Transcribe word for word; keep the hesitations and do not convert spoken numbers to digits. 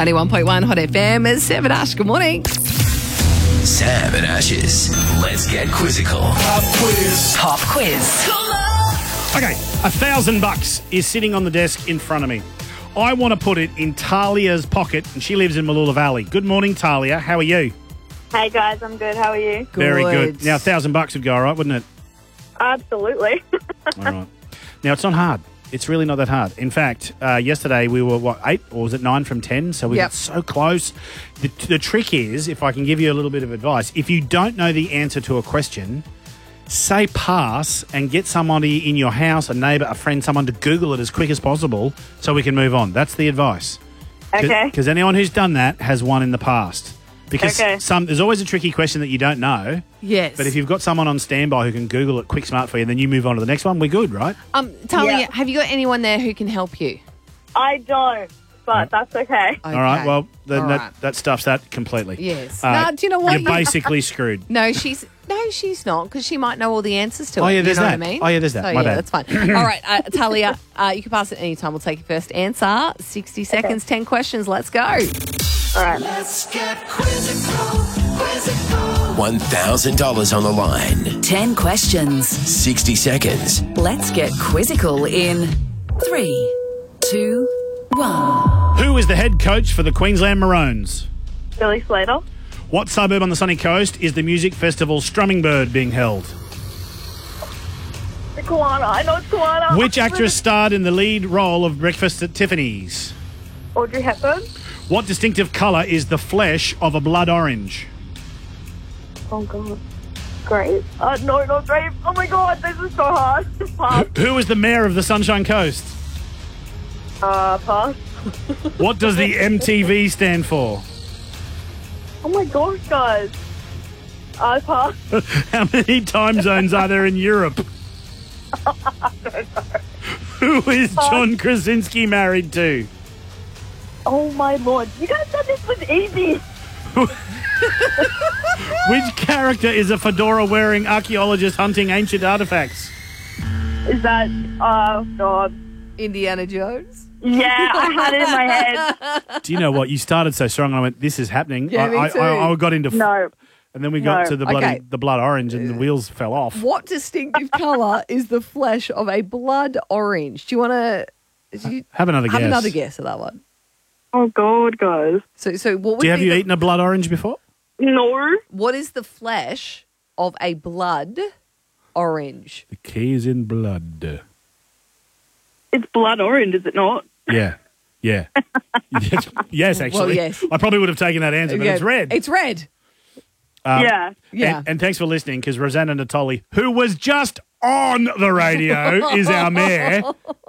ninety-one point one Hot F M is Sam and Ash. Good morning. Sam and Ash's Let's Get Quizzical. Pop quiz. Pop quiz. Okay, a thousand bucks is sitting on the desk in front of me. I want to put it in Talia's pocket, and she lives in Malula Valley. Good morning, Talia. How are you? Hey guys, I'm good. How are you? Very good. Now, a thousand bucks would go all right, wouldn't it? Absolutely. All right. Now, it's not hard. It's really not that hard. In fact, uh, yesterday we were, what, eight or was it nine from ten? So we Yep. got so close. The, the trick is, if I can give you a little bit of advice, if you don't know the answer to a question, say pass and get somebody in your house, a neighbour, a friend, someone to Google it as quick as possible so we can move on. That's the advice. Okay. Because anyone who's done that has won in the past. Because Okay. some there's always a tricky question that you don't know. Yes. But if you've got someone on standby who can Google it quick smart for you, then you move on to the next one, we're good, right? Um, Talia, Yeah. have you got anyone there who can help you? I don't, but that's okay. All right, well, then All that, right. that stuffs that completely. Yes. Uh, No, do you know what? You're basically screwed. No, she's no, she's not, because she might know all the answers to Oh, it. yeah, there's you know that. What I mean? Oh, yeah, there's that. So, My yeah, bad. that's fine. All right, uh, Talia, uh, you can pass it any time. We'll take your first answer. Sixty seconds, ten questions. Let's go. All right. one thousand dollars on the line. ten questions. sixty seconds. Let's get quizzical in three, two, one. Who is the head coach for the Queensland Maroons? Billy Slater. What suburb on the sunny coast is the music festival Strumming Bird being held? Kiwana. I know it's Kiwana. Which actress starred in the lead role of Breakfast at Tiffany's? Audrey Hepburn. What distinctive colour is the flesh of a blood orange? Oh, God. Great. Uh, no, not great. Oh, my God. This is so hard. Pass. Who is the mayor of the Sunshine Coast? Uh, pass. What does the M T V stand for? Oh, my gosh, guys. Uh, pass. How many time zones are there in Europe? Who is John Krasinski married to? Oh, my Lord. You guys said this was easy. Which character is a fedora-wearing archaeologist hunting ancient artifacts? Is that, uh, God. Indiana Jones. Yeah, I had it in my head. Do you know what? You started so strong, and I went, "This is happening." Yeah, I, me I, too. I, I got into, f- No. and then we got No. to the bloody Okay. the blood orange, and the wheels fell off. What distinctive colour is the flesh of a blood orange? Do you want to you Have another have guess. another guess at that one? Oh, God, guys. So, so what would Do you have be you the, eaten a blood orange before? No. What is the flesh of a blood orange? The key is in blood. It's blood orange, is it not? Yeah, yeah, yes, yes. Actually, yes. I probably would have taken that answer, but Yeah, it's red. It's red. Um, Yeah. Yeah. And, and thanks for listening, because Rosanna Natoli, who was just on the radio, is our mayor.